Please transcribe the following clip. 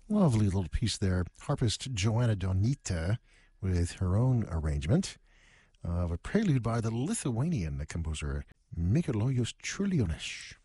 Lovely little piece there. Harpist Joanna Donita with her own arrangement of a prelude by the Lithuanian composer Mikalojus Čiurlionis.